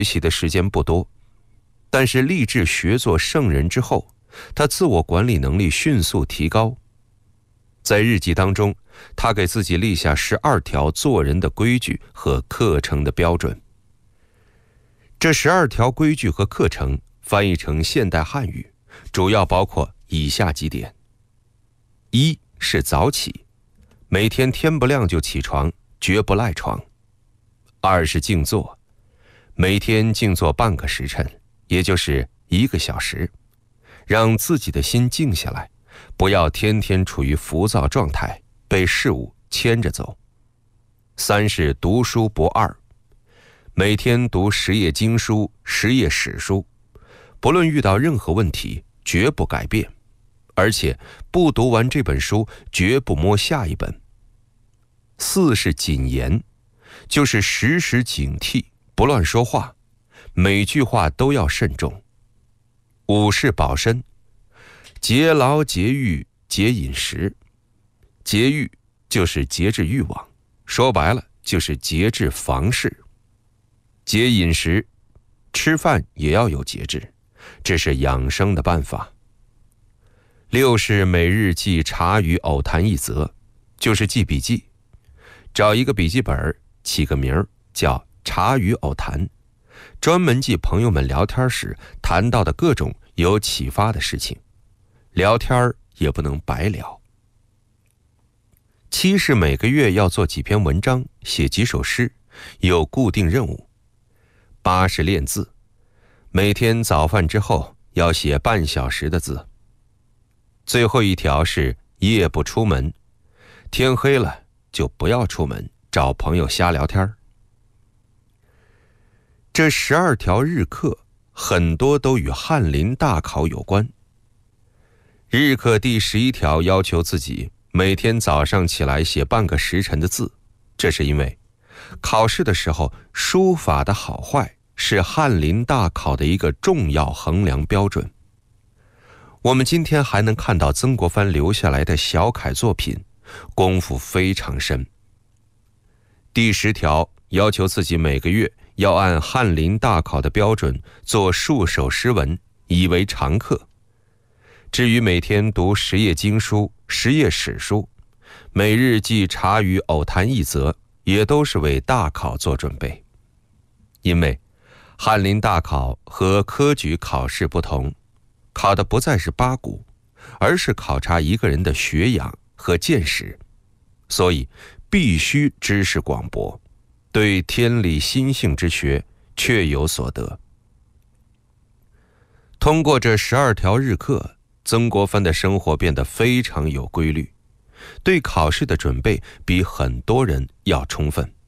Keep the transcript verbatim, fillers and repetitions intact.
习的时间不多，但是立志学做圣人之后，他自我管理能力迅速提高。在日记当中，他给自己立下十二条做人的规矩和课程的标准。这十二条规矩和课程翻译成现代汉语，主要包括以下几点：一是早起，每天天不亮就起床，绝不赖床；二是静坐，每天静坐半个时辰，也就是一个小时，让自己的心静下来，不要天天处于浮躁状态，被事物牵着走。三是读书不二，每天读十页经书、十页史书，不论遇到任何问题，绝不改变，而且不读完这本书，绝不摸下一本。四是谨言，就是时时警惕，不乱说话，每句话都要慎重。五是保身，节劳节欲节饮食，节欲就是节制欲望，说白了就是节制房事。节饮食，吃饭也要有节制，这是养生的办法。六是每日记茶余偶谈一则，就是记笔记，找一个笔记本，起个名叫茶余偶谈，专门记朋友们聊天时谈到的各种有启发的事情，聊天也不能白聊。七是每个月要做几篇文章，写几首诗，有固定任务。八是练字，每天早饭之后要写半小时的字。最后一条是夜不出门，天黑了就不要出门，找朋友瞎聊天。这十二条日课很多都与翰林大考有关。日课第十一条要求自己每天早上起来写半个时辰的字，这是因为考试的时候书法的好坏是翰林大考的一个重要衡量标准。我们今天还能看到曾国藩留下来的小楷作品，功夫非常深。第十条要求自己每个月要按翰林大考的标准做数首诗文，以为常课。至于每天读十页经书、十页史书，每日记茶余偶谈一则，也都是为大考做准备。因为翰林大考和科举考试不同，考的不再是八股，而是考察一个人的学养和见识，所以必须知识广博，对天理心性之学确有所得。通过这十二条日课，曾国藩的生活变得非常有规律，对考试的准备比很多人要充分。